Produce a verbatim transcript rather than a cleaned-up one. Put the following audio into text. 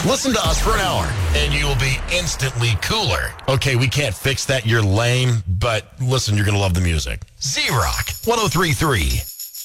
Listen to us for an hour, and you will be instantly cooler. Okay, we can't fix that. You're lame, but listen, you're going to love the music. Z-Rock, one oh three point three.